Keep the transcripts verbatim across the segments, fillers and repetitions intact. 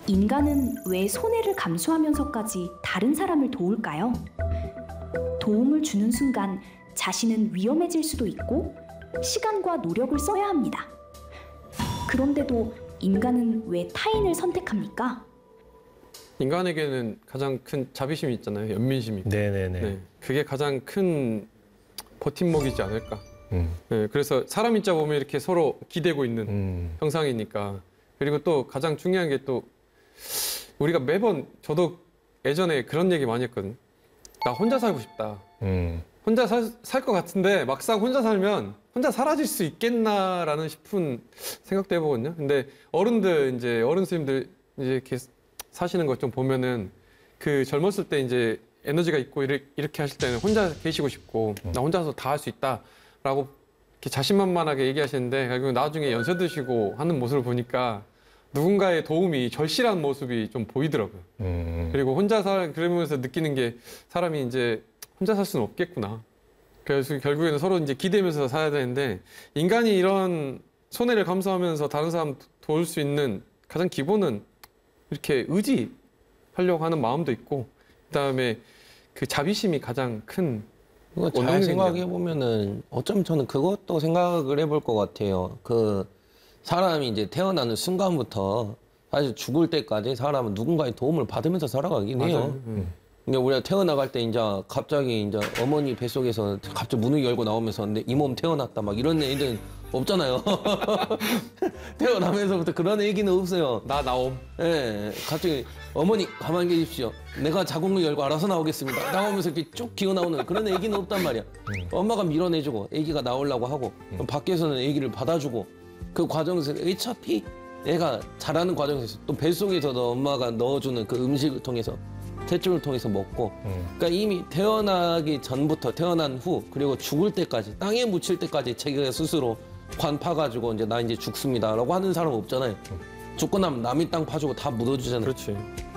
인간은 왜 손해를 감수하면서까지 다른 사람을 도울까요? 도움을 주는 순간 자신은 위험해질 수도 있고 시간과 노력을 써야 합니다. 그런데도 인간은 왜 타인을 선택합니까? 인간에게는 가장 큰 자비심이 있잖아요. 연민심이. 네네네. 네, 그게 가장 큰 버팀목이지 않을까. 음. 네, 그래서 사람 입자 보면 이렇게 서로 기대고 있는 음. 형상이니까. 그리고 또 가장 중요한 게 또 우리가 매번 저도 예전에 그런 얘기 많이 했거든. 나 혼자 살고 싶다. 음. 혼자 살 것 같은데 막상 혼자 살면 혼자 사라질 수 있겠나라는 싶은 생각도 해보거든요. 근데 어른들 이제 어른 스님들 이제 이렇게 사시는 것 좀 보면은 그 젊었을 때 이제 에너지가 있고 이렇게, 이렇게 하실 때는 혼자 계시고 싶고 나 혼자서 다 할 수 있다라고 이렇게 자신만만하게 얘기하시는데 결국 나중에 연세 드시고 하는 모습을 보니까 누군가의 도움이 절실한 모습이 좀 보이더라고요. 음. 그리고 혼자 살 그러면서 느끼는 게 사람이 이제 혼자 살 수는 없겠구나. 그래서 결국에는 서로 이제 기대면서 살아야 되는데 인간이 이런 손해를 감수하면서 다른 사람 도울 수 있는 가장 기본은 이렇게 의지하려고 하는 마음도 있고 그다음에 그 자비심이 가장 큰 이거 잘 생각해 보면은 어쩌면 저는 그것도 생각을 해볼 것 같아요. 그 사람이 이제 태어나는 순간부터 사실 죽을 때까지 사람은 누군가의 도움을 받으면서 살아가긴 해요. 음. 근데 우리가 태어나갈 때 이제 갑자기 이제 어머니 뱃속에서 갑자기 문을 열고 나오면서 내 이 몸 태어났다 막 이런 애들은 없잖아요. 태어나면서부터 그런 얘기는 없어요. 나 나옴. 예, 네, 갑자기 어머니 가만히 계십시오. 내가 자궁을 열고 알아서 나오겠습니다. 나오면서 이렇게 쭉 기어 나오는 그런 얘기는 없단 말이야. 음. 엄마가 밀어내주고 아기가 나오려고 하고 음. 밖에서는 아기를 받아주고 그 과정에서 어차피 애가 자라는 과정에서 또 뱃속에서도 엄마가 넣어주는 그 음식을 통해서 탯줄을 통해서 먹고 음. 그러니까 이미 태어나기 전부터 태어난 후 그리고 죽을 때까지 땅에 묻힐 때까지 자기가 스스로 관 파가지고 이제 나 이제 죽습니다라고 하는 사람 없잖아요. 음. 죽고 나면 남의 땅 파주고 다 묻어주잖아요. 그렇지.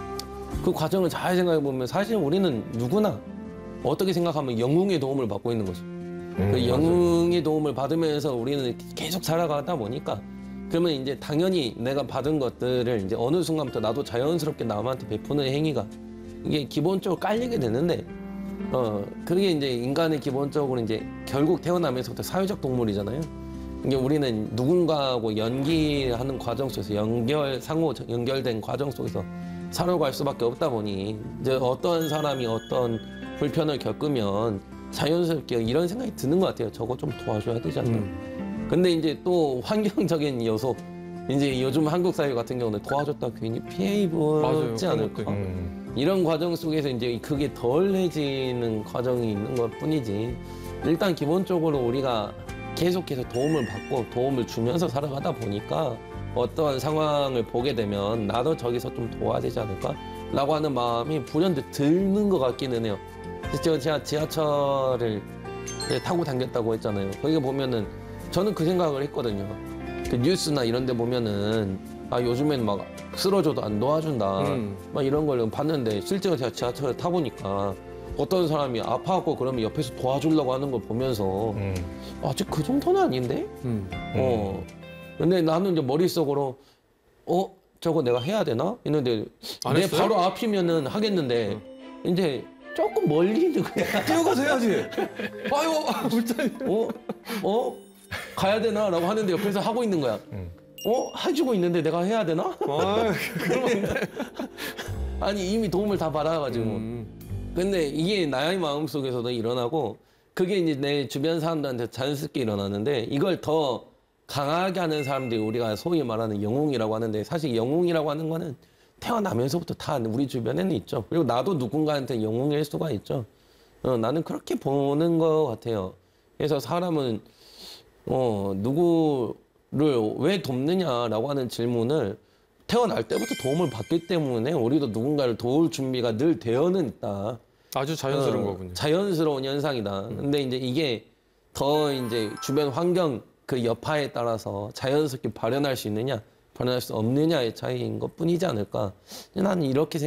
그 과정을 잘 생각해 보면 사실 우리는 누구나 어떻게 생각하면 영웅의 도움을 받고 있는 거죠. 음, 그 영웅의 도움을 받으면서 우리는 계속 살아가다 보니까 그러면 이제 당연히 내가 받은 것들을 이제 어느 순간부터 나도 자연스럽게 남한테 베푸는 행위가 이게 기본적으로 깔리게 되는데 어 그게 이제 인간의 기본적으로 이제 결국 태어나면서부터 사회적 동물이잖아요. 이게 우리는 누군가하고 연기하는 과정 속에서 연결 상호 연결된 과정 속에서 살아갈 수밖에 없다 보니 이제 어떤 사람이 어떤 불편을 겪으면 자연스럽게 이런 생각이 드는 것 같아요. 저거 좀 도와줘야 되지 않나. 음. 근데 이제 또 환경적인 요소, 이제 요즘 한국 사회 같은 경우는 도와줬다 괜히 피해 입지 않을까. 음. 이런 과정 속에서 이제 그게 덜해지는 과정이 있는 것 뿐이지. 일단 기본적으로 우리가 계속해서 도움을 받고 도움을 주면서 살아가다 보니까 어떠한 상황을 보게 되면 나도 저기서 좀 도와야 되지 않을까? 라고 하는 마음이 불현듯 드는 것 같기는 해요. 제가 지하철을 타고 다녔다고 했잖아요. 거기 보면은 저는 그 생각을 했거든요. 그 뉴스나 이런 데 보면은 아 요즘엔 막 쓰러져도 안 도와준다. 음. 막 이런 걸 봤는데 실제로 제가 지하철을 타보니까 어떤 사람이 아파하고 그러면 옆에서 도와주려고 하는 걸 보면서 음. 아직 그 정도는 아닌데? 음. 어. 근데 나는 이제 머릿속으로 어? 저거 내가 해야 되나? 했는데 내 했어요? 바로 앞이면은 하겠는데 어. 이제 조금 멀리 있는 거야. 뛰어가서 해야지. 아유, 불쌍해. 어? 어? 가야 되나? 라고 하는데 옆에서 하고 있는 거야. 응. 어? 해주고 있는데 내가 해야 되나? 아, 그러면 아니, 이미 도움을 다 받아가지고. 음. 근데 이게 나의 마음속에서도 일어나고 그게 이제 내 주변 사람들한테 자연스럽게 일어나는데 이걸 더 강하게 하는 사람들이 우리가 소위 말하는 영웅이라고 하는데 사실 영웅이라고 하는 거는 태어나면서부터 다 우리 주변에는 있죠. 그리고 나도 누군가한테 영웅일 수가 있죠. 어, 나는 그렇게 보는 것 같아요. 그래서 사람은 어, 누구를 왜 돕느냐라고 하는 질문을 태어날 때부터 도움을 받기 때문에 우리도 누군가를 도울 준비가 늘 되어는 있다. 아주 자연스러운 어, 거군요. 자연스러운 현상이다. 음. 근데 이제 이게 더 이제 주변 환경 그 여파에 따라서 자연스럽게 발현할 수 있느냐 발현할 수 없느냐의 차이인 것 뿐이지 않을까. 나는 이렇게 생각합니다.